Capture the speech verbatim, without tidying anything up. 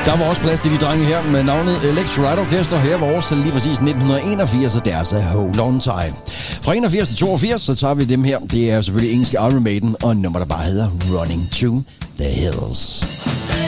Der var også plads til de drenge her med navnet Electro Light Orchestra. Her var årstallet lige præcis nitten enogfirs, og deres er Hold On Tight. Fra enogfirs til toogfirs, så tager vi dem her. Det er selvfølgelig engelske Iron Maiden, og nummer, der bare hedder Running to the Hills.